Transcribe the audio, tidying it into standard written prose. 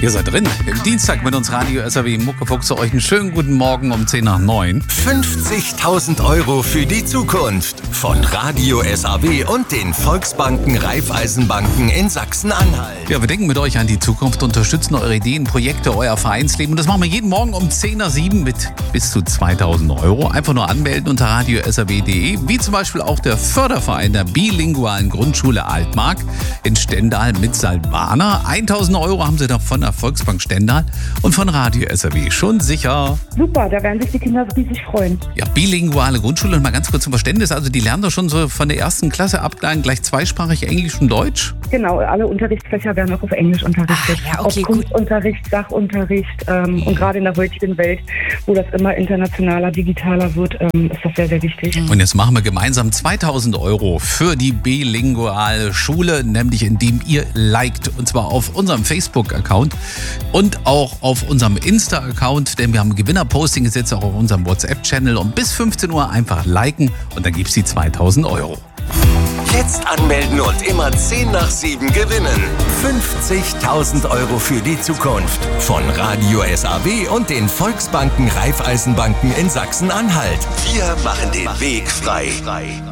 Ihr seid drin. Im Dienstag mit uns Radio SAW Muckefuchse. Euch einen schönen guten Morgen um 10 nach 9. 50.000 Euro für die Zukunft von Radio SAW und den Volksbanken Raiffeisenbanken in Sachsen-Anhalt. Ja, wir denken mit euch an die Zukunft, unterstützen eure Ideen, Projekte, euer Vereinsleben. Und das machen wir jeden Morgen um 10 nach 7 mit bis zu 2.000 Euro. Einfach nur anmelden unter radiosaw.de. Wie zum Beispiel auch der Förderverein der bilingualen Grundschule Altmark in Stendal mit Salvaner. 1.000 Euro haben sie da von der Volksbank Stendal und von Radio SAW. Schon sicher. Super, da werden sich die Kinder riesig freuen. Ja, bilinguale Grundschule. Und mal ganz kurz zum Verständnis. Also die lernen doch schon so von der ersten Klasse ab gleich zweisprachig Englisch und Deutsch? Genau, alle Unterrichtsfächer werden auch auf Englisch unterrichtet. Ja, okay, Ob Kunstunterricht, Sachunterricht und gerade in der heutigen Welt, wo das immer internationaler, digitaler wird, ist das sehr, sehr wichtig. Und jetzt machen wir gemeinsam 2.000 Euro für die bilinguale Schule, nämlich indem ihr liked, und zwar auf unserem Facebook-Account und auch auf unserem Insta-Account, denn wir haben ein Gewinnerposting gesetzt, auch auf unserem WhatsApp-Channel, und bis 15 Uhr einfach liken und dann gibt's die 2.000 Euro. Jetzt anmelden und immer 10 nach 7 gewinnen. 50.000 Euro für die Zukunft von Radio SAW und den Volksbanken Raiffeisenbanken in Sachsen-Anhalt. Wir machen den Weg frei.